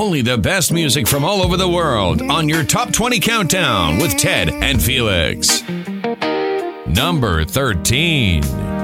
Only the best music from all over the world on your Top 20 Countdown with Ted and Felix. Number 13.